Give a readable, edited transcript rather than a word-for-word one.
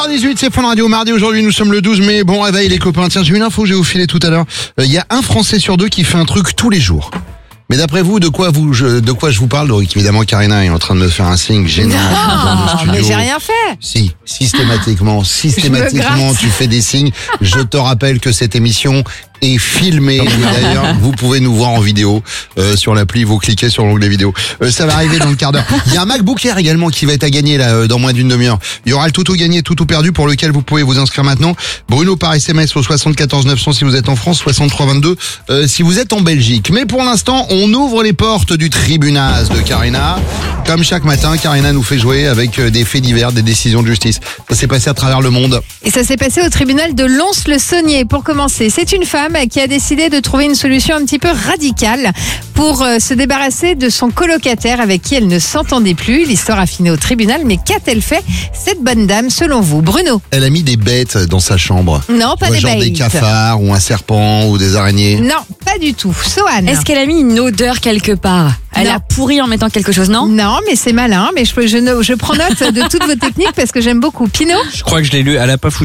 8h18, c'est Fun Radio. Mardi, aujourd'hui, nous sommes le 12 mai. Bon réveil, les copains. Tiens, j'ai une info que je vais vous filer tout à l'heure. Il y a un Français sur deux qui fait un truc tous les jours. Mais d'après vous, de quoi je vous parle, Doric? Évidemment, Karina est en train de me faire un signe gênant dans le studio. Mais j'ai rien fait. Si, systématiquement, tu fais des signes. Je te rappelle que cette émission est filmée. D'ailleurs, vous pouvez nous voir en vidéo sur l'appli. Vous cliquez sur l'onglet vidéo. Ça va arriver dans le quart d'heure. Il y a un MacBook Air également qui va être à gagner là dans moins d'une demi-heure. Il y aura le tout gagné, tout perdu pour lequel vous pouvez vous inscrire maintenant. Bruno par SMS au 74 900 si vous êtes en France, 63 22 si vous êtes en Belgique. Mais pour l'instant, on ouvre les portes du tribunal de Karina. Comme chaque matin, Karina nous fait jouer avec des faits divers, des décisions de justice. Ça s'est passé à travers le monde. Et ça s'est passé au tribunal de Lons-le-Saunier. Pour commencer, c'est une femme qui a décidé de trouver une solution un petit peu radicale pour se débarrasser de son colocataire avec qui elle ne s'entendait plus. L'histoire a fini au tribunal, mais qu'a-t-elle fait, cette bonne dame, selon vous, Bruno? Elle a mis des bêtes dans sa chambre. Non, pas des genre bêtes. Des cafards ou un serpent ou des araignées. Non, pas du tout. Sohan. Est-ce qu'elle a mis une odeur quelque part? Elle Non. a pourri en mettant quelque chose, non? Non, mais c'est malin. Mais je prends note de toutes vos techniques parce que j'aime beaucoup. Pino? Je crois que je l'ai lu, elle a pas foutu